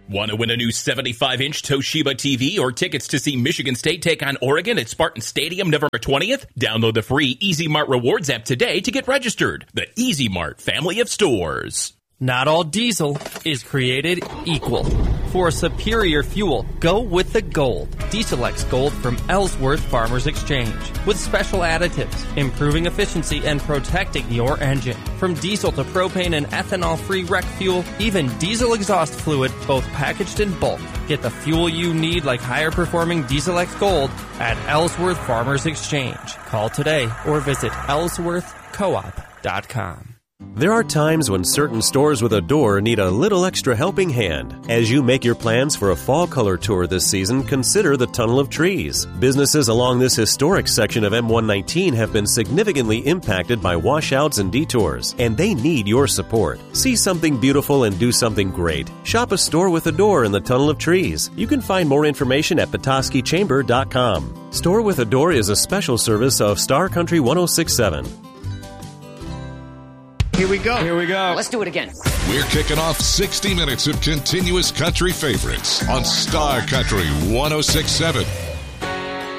Want to win a new 75-inch Toshiba TV or tickets to see Michigan State take on Oregon at Spartan Stadium November 20th? Download the free Easy Mart Rewards app today to get registered. The Easy Mart family of stores. Not all diesel is created equal. For a superior fuel, go with the Gold. Diesel X Gold from Ellsworth Farmers Exchange. With special additives, improving efficiency and protecting your engine. From diesel to propane and ethanol-free rec fuel, even diesel exhaust fluid, both packaged in bulk. Get the fuel you need like higher-performing Diesel X Gold at Ellsworth Farmers Exchange. Call today or visit ellsworthcoop.com. There are times when certain stores with a door need a little extra helping hand. As you make your plans for a fall color tour this season, consider the Tunnel of Trees. Businesses along this historic section of M119 have been significantly impacted by washouts and detours, and they need your support. See something beautiful and do something great. Shop a store with a door in the Tunnel of Trees. You can find more information at petoskeychamber.com. Store with a Door is a special service of Star Country 106.7. Here we go. Let's do it again. We're kicking off 60 minutes of continuous country favorites on Star Country 106.7.